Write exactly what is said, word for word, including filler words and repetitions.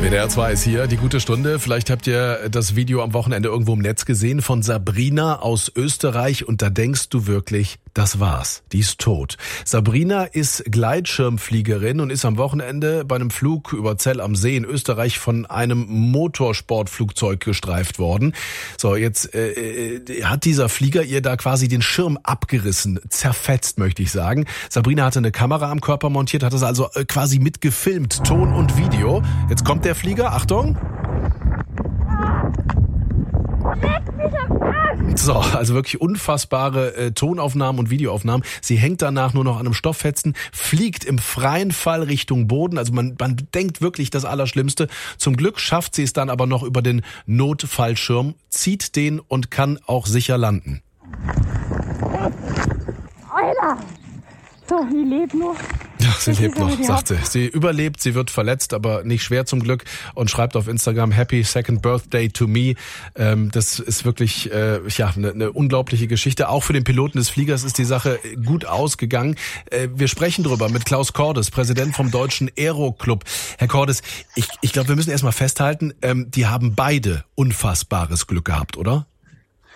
W D R zwei ist hier, die gute Stunde. Vielleicht habt ihr das Video am Wochenende irgendwo im Netz gesehen von Sabrina aus Österreich und da denkst du wirklich, das war's, die ist tot. Sabrina ist Gleitschirmfliegerin und ist am Wochenende bei einem Flug über Zell am See in Österreich von einem Motorsportflugzeug gestreift worden. So, jetzt äh, hat dieser Flieger ihr da quasi den Schirm abgerissen, zerfetzt, möchte ich sagen. Sabrina hatte eine Kamera am Körper montiert, hat das also äh, quasi mitgefilmt, Ton und Video. Jetzt kommt der Flieger, Achtung. So, also wirklich unfassbare äh, Tonaufnahmen und Videoaufnahmen. Sie hängt danach nur noch an einem Stofffetzen, fliegt im freien Fall Richtung Boden. Also man, man denkt wirklich das Allerschlimmste. Zum Glück schafft sie es dann aber noch über den Notfallschirm, zieht den und kann auch sicher landen. Alter! So, ich lebe noch. Ja, sie lebt noch, sagt sie. Sie überlebt, sie wird verletzt, aber nicht schwer zum Glück und schreibt auf Instagram Happy Second Birthday to me. Ähm, das ist wirklich äh, ja eine, eine unglaubliche Geschichte. Auch für den Piloten des Fliegers ist die Sache gut ausgegangen. Äh, wir sprechen drüber mit Klaus Cordes, Präsident vom Deutschen Aero Club. Herr Cordes, ich, ich glaube, wir müssen erstmal festhalten, ähm, die haben beide unfassbares Glück gehabt, oder?